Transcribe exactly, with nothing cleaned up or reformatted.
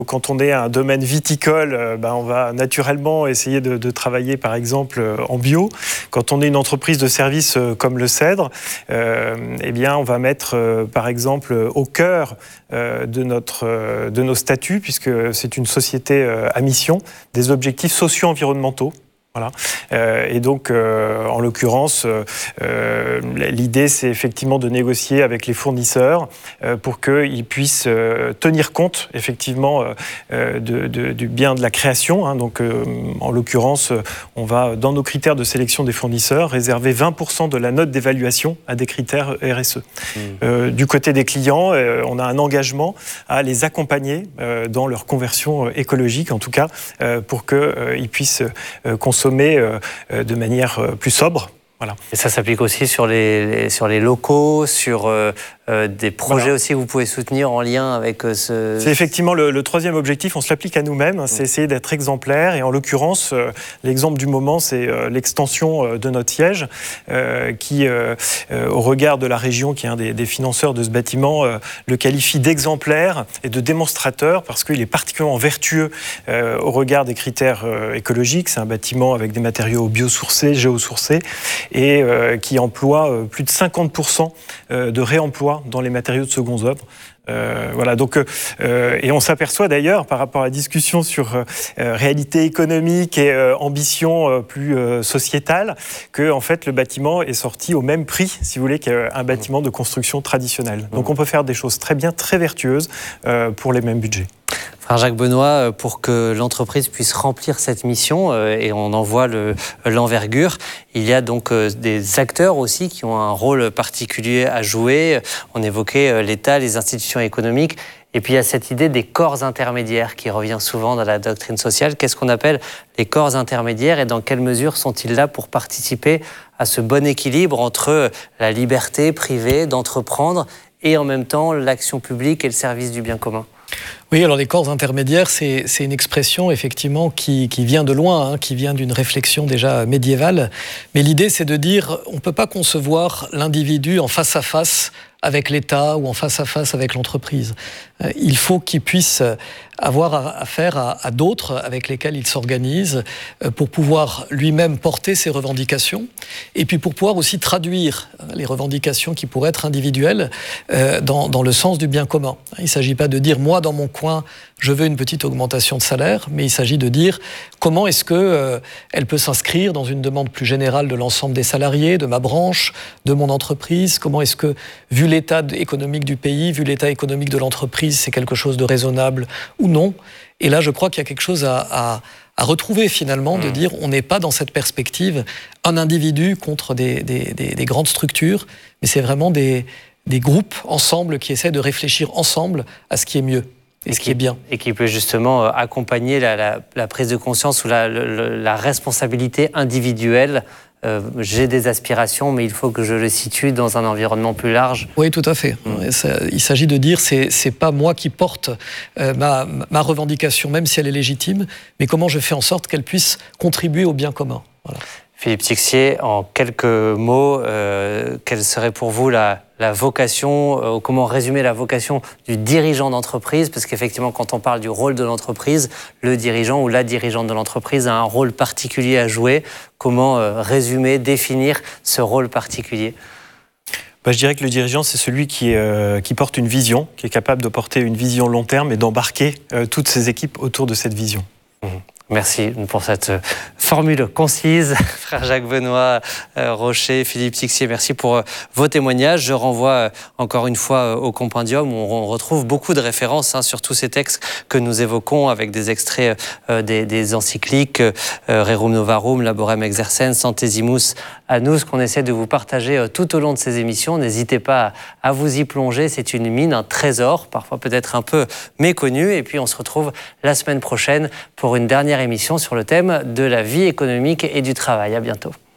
Quand on est un domaine viticole, euh, ben on va naturellement essayer de, de travailler, par exemple, euh, en bio. Quand on est une entreprise de services euh, comme le Cèdre, euh, eh bien, on va mettre, euh, par exemple, au cœur euh, de, notre, euh, de nos statuts, puisque c'est une société euh, à mission, des objectifs socio-environnementaux. Voilà. Euh, et donc, euh, en l'occurrence, euh, l'idée, c'est effectivement de négocier avec les fournisseurs euh, pour qu'ils puissent euh, tenir compte, effectivement, euh, de, de, du bien de la création. Hein. Donc, euh, en l'occurrence, on va, dans nos critères de sélection des fournisseurs, réserver vingt pour cent de la note d'évaluation à des critères R S E. Mmh. Euh, du côté des clients, euh, on a un engagement à les accompagner euh, dans leur conversion écologique, en tout cas, euh, pour qu'ils euh, puissent euh, consommer consommer euh, de manière euh, plus sobre. Voilà. Et ça s'applique aussi sur les, les, sur les locaux, sur euh, euh, des projets voilà. aussi que vous pouvez soutenir en lien avec euh, ce... C'est effectivement le, le troisième objectif, on se l'applique à nous-mêmes, c'est essayer d'être exemplaire. Et en l'occurrence, euh, l'exemple du moment, c'est euh, l'extension euh, de notre siège, euh, qui, euh, euh, au regard de la région, qui est un des, des financeurs de ce bâtiment, euh, le qualifie d'exemplaire et de démonstrateur, parce qu'il est particulièrement vertueux euh, au regard des critères euh, écologiques. C'est un bâtiment avec des matériaux biosourcés, géosourcés, et euh, qui emploie euh, plus de cinquante pour cent euh, de réemploi dans les matériaux de seconde œuvre. Euh, voilà, donc, euh, et on s'aperçoit d'ailleurs, par rapport à la discussion sur euh, réalité économique et euh, ambition euh, plus euh, sociétale, que en fait, le bâtiment est sorti au même prix, si vous voulez, qu'un bâtiment de construction traditionnelle. Donc on peut faire des choses très bien, très vertueuses euh, pour les mêmes budgets. Frère Jacques Benoît, pour que l'entreprise puisse remplir cette mission, euh, et on en voit le, l'envergure, il y a donc euh, des acteurs aussi qui ont un rôle particulier à jouer. On évoquait euh, l'État, les institutions économiques, et puis il y a cette idée des corps intermédiaires qui revient souvent dans la doctrine sociale. Qu'est-ce qu'on appelle les corps intermédiaires et dans quelle mesure sont-ils là pour participer à ce bon équilibre entre la liberté privée d'entreprendre et en même temps l'action publique et le service du bien commun ? Oui, alors les corps intermédiaires, c'est, c'est une expression effectivement qui, qui vient de loin, hein, qui vient d'une réflexion déjà médiévale. Mais l'idée, c'est de dire, on ne peut pas concevoir l'individu en face à face avec l'État ou en face à face avec l'entreprise. Euh, il faut qu'il puisse avoir affaire à, à d'autres avec lesquels il s'organise euh, pour pouvoir lui-même porter ses revendications et puis pour pouvoir aussi traduire les revendications qui pourraient être individuelles euh, dans, dans le sens du bien commun. Il ne s'agit pas de dire, moi, dans mon coin, je veux une petite augmentation de salaire, mais il s'agit de dire comment est-ce que euh, elle peut s'inscrire dans une demande plus générale de l'ensemble des salariés, de ma branche, de mon entreprise. Comment est-ce que, vu l'état économique du pays, vu l'état économique de l'entreprise, c'est quelque chose de raisonnable ou non. Et là, je crois qu'il y a quelque chose à, à, à retrouver finalement, de dire on n'est pas dans cette perspective un individu contre des, des, des, des grandes structures, mais c'est vraiment des, des groupes ensemble qui essaient de réfléchir ensemble à ce qui est mieux. Et ce qui est bien. Et qui peut justement accompagner la, la, la prise de conscience ou la, la, la responsabilité individuelle. Euh, j'ai des aspirations, mais il faut que je les situe dans un environnement plus large. Oui, tout à fait. Mmh. Ça, il s'agit de dire, c'est, c'est pas moi qui porte euh, ma, ma revendication, même si elle est légitime, mais comment je fais en sorte qu'elle puisse contribuer au bien commun. Voilà. Philippe Tixier, en quelques mots, euh, quelle serait pour vous la, la vocation, euh, comment résumer la vocation du dirigeant d'entreprise ? Parce qu'effectivement, quand on parle du rôle de l'entreprise, le dirigeant ou la dirigeante de l'entreprise a un rôle particulier à jouer. Comment euh, résumer, définir ce rôle particulier ? Bah, je dirais que le dirigeant, c'est celui qui, euh, qui porte une vision, qui est capable de porter une vision long terme et d'embarquer euh, toutes ses équipes autour de cette vision. Mmh. Merci pour cette formule concise. Frère Jacques Benoît, euh, Rocher, Philippe Tixier, merci pour euh, vos témoignages. Je renvoie euh, encore une fois euh, au compendium où on retrouve beaucoup de références hein, sur tous ces textes que nous évoquons avec des extraits euh, des, des encycliques euh, Rerum Novarum, Laborem Exercens, Centesimus Annus, qu'on essaie de vous partager euh, tout au long de ces émissions. N'hésitez pas à, à vous y plonger. C'est une mine, un trésor, parfois peut-être un peu méconnu. Et puis on se retrouve la semaine prochaine pour une dernière émission sur le thème de la vie économique et du travail. À bientôt.